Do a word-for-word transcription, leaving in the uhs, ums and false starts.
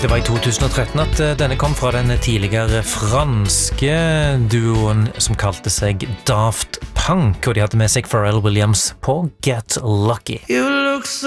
Det var i to tusen og tretten at denne kom fra den tidligere franske duoen som kalte seg Daft Punk, og de hadde med seg Pharrell Williams på Get Lucky.